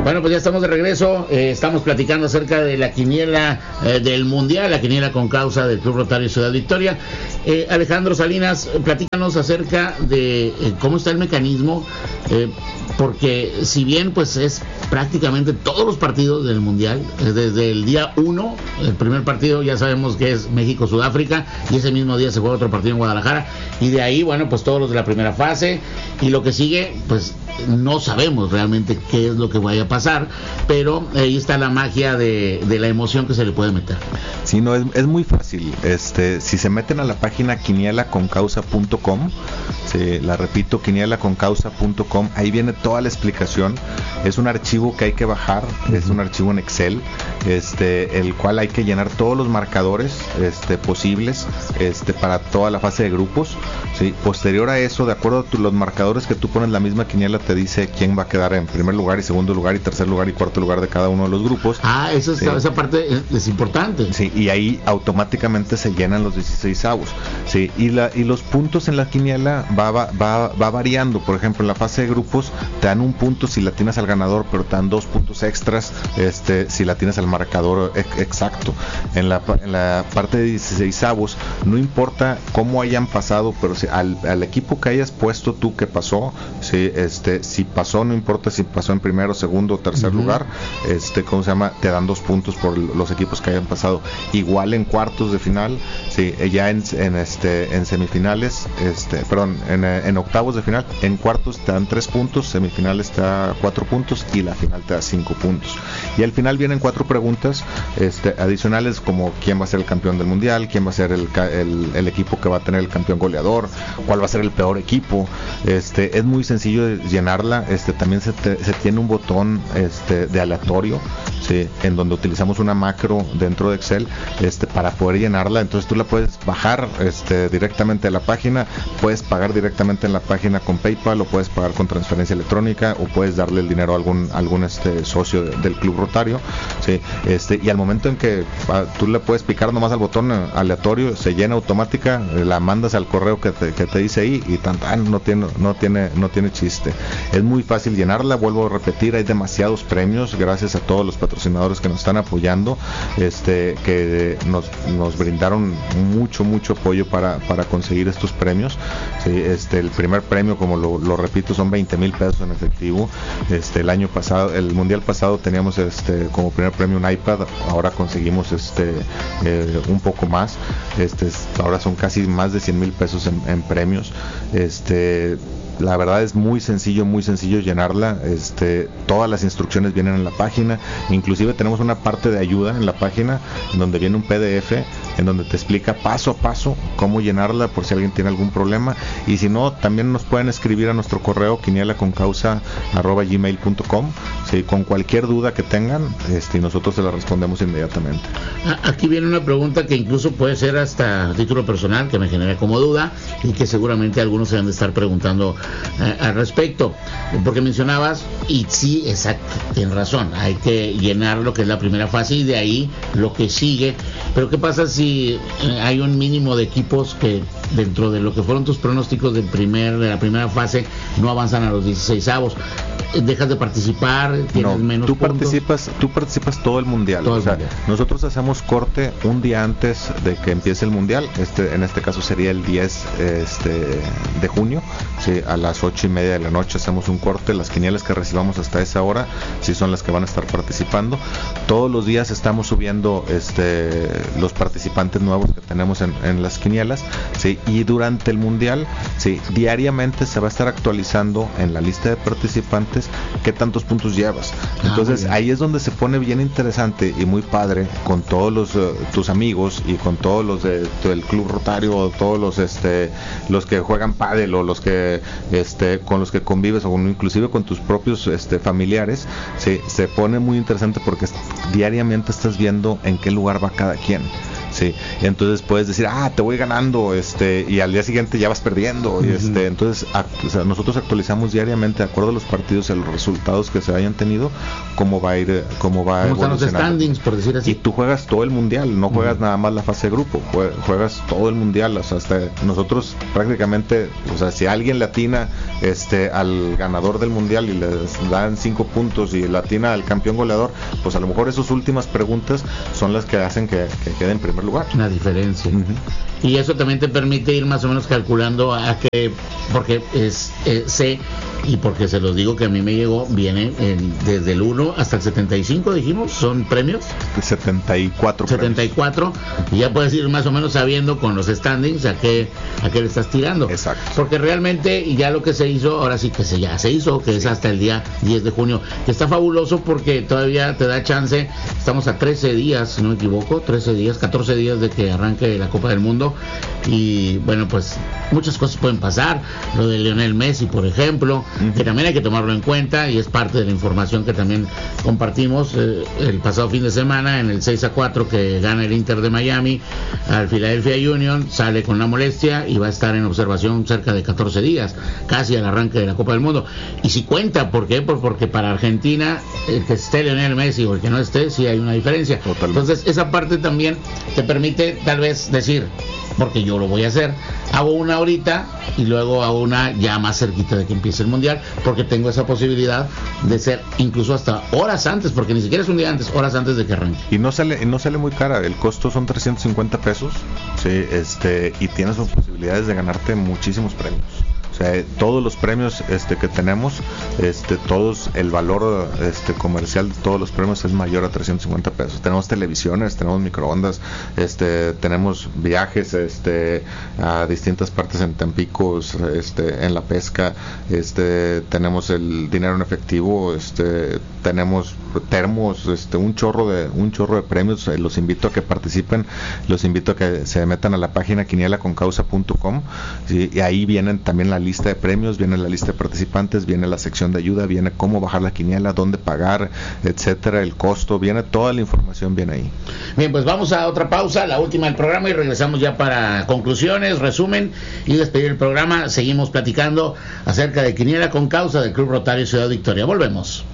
Bueno, pues ya estamos de regreso. Estamos platicando acerca de la quiniela del Mundial, la quiniela con causa del Club Rotario Ciudad Victoria. Alejandro Salinas, platícanos acerca de cómo está el mecanismo, porque si bien pues es prácticamente todos los partidos del Mundial, desde el día 1, el primer partido ya sabemos que es México-Sudáfrica, y ese mismo día se juega otro partido en Guadalajara, y de ahí, bueno, pues todos los de la primera fase, y lo que sigue, pues no sabemos realmente qué es lo que vaya a pasar, pero ahí está la magia de la emoción que se le puede meter. Sí, no, es muy fácil. Si se meten a la página quinielaconcausa.com, la repito, quinielaconcausa.com, ahí viene toda la explicación. Es un archivo que hay que bajar, es un archivo en Excel, el cual hay que llenar todos los marcadores posibles para toda la fase de grupos. ¿Sí? Posterior a eso, de acuerdo a los marcadores que tú pones, la misma quiniela te dice quién va a quedar en primer lugar y segundo lugar y tercer lugar y cuarto lugar de cada uno de los grupos. Esa parte es importante. Sí, y ahí automáticamente se llenan los 16avos. Sí, y los puntos en la quiniela va variando. Por ejemplo, en la fase de grupos te dan un punto si la tienes al ganador, pero te dan 2 puntos extras si la tienes al marcador exacto. En la parte de 16avos, no importa cómo hayan pasado, pero al equipo que hayas puesto tú que pasó, si pasó, no importa si pasó en primero, segundo o tercer lugar, te dan 2 puntos por los equipos que hayan pasado. Igual en cuartos de final, ya en semifinales, en octavos de final, en cuartos te dan 3 puntos, semifinales te da 4 puntos y la final te da 5 puntos. Y al final vienen 4 preguntas adicionales, como quién va a ser el campeón del mundial, quién va a ser el equipo que va a tener el campeón goleador, cuál va a ser el peor equipo. Es muy sencillo de llenarla. También se tiene un botón de aleatorio, en donde utilizamos una macro dentro de Excel para poder llenarla. Entonces tú la puedes bajar directamente de la página, puedes pagar directamente en la página con PayPal, o puedes pagar con transferencia electrónica, o puedes darle el dinero a algún socio del Club Rotario, y al momento en que tú le puedes picar nomás al botón aleatorio, se llena automática, la mandas al correo que te dice ahí, y no tiene chiste. Es muy fácil llenarla. Vuelvo a repetir, hay demasiados premios gracias a todos los patrocinadores que nos están apoyando, que nos brindaron mucho apoyo para conseguir estos premios. El primer premio, como lo repito, son 20,000 pesos en efectivo. El año pasado, el mundial pasado, teníamos como primer premio un iPad. Ahora conseguimos un poco más. Ahora son casi más de 100,000 pesos en premios. La verdad es muy sencillo llenarla. Todas las instrucciones vienen en la página. Inclusive tenemos una parte de ayuda en la página, en donde viene un PDF en donde te explica paso a paso cómo llenarla, por si alguien tiene algún problema. Y si no, también nos pueden escribir a nuestro correo quinielaconcausa@gmail.com, con cualquier duda que tengan, y nosotros se la respondemos inmediatamente. Aquí viene una pregunta que incluso puede ser hasta a título personal, que me genera como duda, y que seguramente algunos se han de estar preguntando al respecto, porque mencionabas, y sí, exacto, tienes razón, hay que llenar lo que es la primera fase y de ahí lo que sigue. Pero ¿qué pasa si hay un mínimo de equipos que dentro de lo que fueron tus pronósticos de la primera fase no avanzan a los 16avos? ¿Dejas de participar? ¿Tienes menos puntos? Tú participas todo el mundial. Nosotros hacemos corte un día antes de que empiece el mundial. En este caso sería el 10 de junio, a las 8:30 de la noche hacemos un corte. Las quinielas que recibamos hasta esa hora son las que van a estar participando. Todos los días estamos subiendo los participantes nuevos que tenemos en las quinielas, y durante el mundial, diariamente se va a estar actualizando en la lista de participantes qué tantos puntos llevas. Entonces ahí es donde se pone bien interesante y muy padre, con todos tus amigos y con todos los del Club Rotario, o todos los que juegan pádel, o los que con los que convives, o inclusive con tus propios familiares. Se pone muy interesante porque diariamente estás viendo en qué lugar va cada quien. Sí, entonces puedes decir, te voy ganando, y al día siguiente ya vas perdiendo, y entonces nosotros actualizamos diariamente, de acuerdo a los partidos, a los resultados que se hayan tenido, cómo va a evolucionando. Están los standings, por decir así. Y tú juegas todo el mundial, no juegas nada más la fase de grupo, juegas todo el mundial, o sea, hasta nosotros prácticamente, o sea, si alguien le atina al ganador del mundial y les dan 5 puntos y le atina al campeón goleador, pues a lo mejor esas últimas preguntas son las que hacen que quede en primer lugar. La diferencia. Y eso también te permite ir más o menos calculando porque sé, y porque se los digo que a mí me llegó, viene desde el 1 hasta el 75, dijimos, son premios. 74 y ya puedes ir más o menos sabiendo con los standings a qué le estás tirando. Exacto. Porque realmente ya lo que se hizo, ahora sí que ya se hizo, que es hasta el día 10 de junio, que está fabuloso porque todavía te da chance, estamos a 13 días, si no me equivoco, 14 días de que arranque la Copa del Mundo, y bueno, pues muchas cosas pueden pasar, lo de Lionel Messi, por ejemplo, que también hay que tomarlo en cuenta, y es parte de la información que también compartimos el pasado fin de semana, en el 6-4 que gana el Inter de Miami al Philadelphia Union, sale con una molestia y va a estar en observación cerca de 14 días, casi al arranque de la Copa del Mundo. Y si cuenta, ¿por qué? Porque para Argentina, el que esté Lionel Messi o el que no esté, sí hay una diferencia. Totalmente. Entonces esa parte también te permite tal vez decir, porque yo lo voy a hacer, hago una ahorita y luego hago una ya más cerquita de que empiece el mundial, porque tengo esa posibilidad de ser incluso hasta horas antes, porque ni siquiera es un día antes, horas antes de que arranque. Y no sale muy cara, el costo son 350 pesos, sí, y tienes las posibilidades de ganarte muchísimos premios. O sea, todos los premios que tenemos, todos, el valor comercial de todos los premios es mayor a 350 pesos. Tenemos televisiones, tenemos microondas, tenemos viajes a distintas partes en Tampico, en la pesca, tenemos el dinero en efectivo, tenemos termos, un chorro de premios. Los invito a que participen, los invito a que se metan a la página quinielaconcausa.com, ¿sí? Y ahí vienen también la lista de premios, viene la lista de participantes, viene la sección de ayuda, viene cómo bajar la quiniela, dónde pagar, etcétera, el costo, viene toda la información, viene ahí. Bien, pues vamos a otra pausa, la última del programa, y regresamos ya para conclusiones, resumen y despedir el programa. Seguimos platicando acerca de Quiniela con Causa del Club Rotario Ciudad Victoria. Volvemos.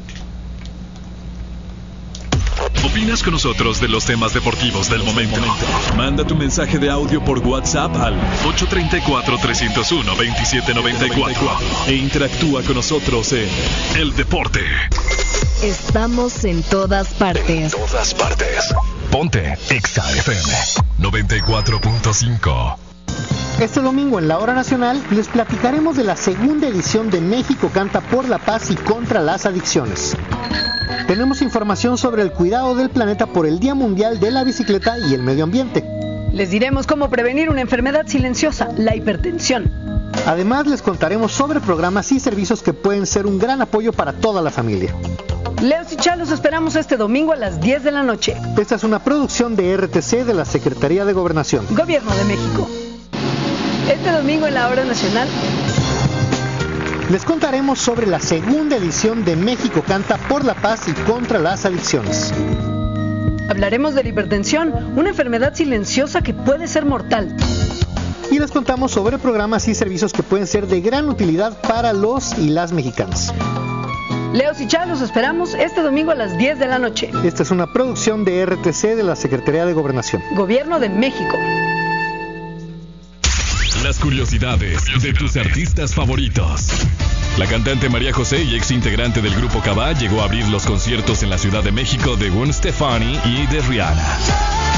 ¿Opinas con nosotros de los temas deportivos del momento? Manda tu mensaje de audio por WhatsApp al 834-301-2794 e interactúa con nosotros en El Deporte. Estamos en todas partes. Ponte Exa FM 94.5. Este domingo en la Hora Nacional les platicaremos de la segunda edición de México Canta por la Paz y contra las Adicciones. Tenemos información sobre el cuidado del planeta por el Día Mundial de la Bicicleta y el Medio Ambiente. Les diremos cómo prevenir una enfermedad silenciosa, la hipertensión. Además, les contaremos sobre programas y servicios que pueden ser un gran apoyo para toda la familia. Leos y Chal, los esperamos este domingo a las 10 de la noche. Esta es una producción de RTC de la Secretaría de Gobernación. Gobierno de México. Este domingo en la Hora Nacional les contaremos sobre la segunda edición de México Canta por la Paz y contra las Adicciones. Hablaremos de la hipertensión, una enfermedad silenciosa que puede ser mortal. Y les contamos sobre programas y servicios que pueden ser de gran utilidad para los y las mexicanas. Leos y Chal, los esperamos este domingo a las 10 de la noche. Esta es una producción de RTC de la Secretaría de Gobernación. Gobierno de México. Las curiosidades de tus artistas favoritos. La cantante María José y ex integrante del grupo Cabá llegó a abrir los conciertos en la Ciudad de México de Gwen Stefani y de Rihanna.